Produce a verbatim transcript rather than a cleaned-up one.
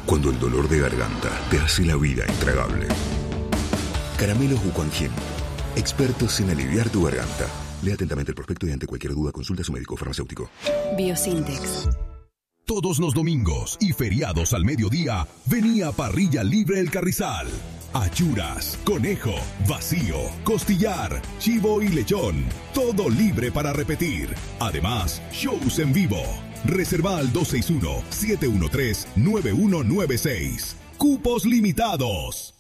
cuando el dolor de garganta te hace la vida intragable. Caramelos Wuquanjin, expertos en aliviar tu garganta. Lea atentamente el prospecto y ante cualquier duda consulta a su médico farmacéutico. Biosintex. Todos los domingos y feriados al mediodía, venía Parrilla Libre El Carrizal. Achuras, conejo, vacío, costillar, chivo y lechón. Todo libre para repetir. Además, shows en vivo. Reserva al dos seis uno, siete uno tres, nueve uno nueve seis. Cupos limitados.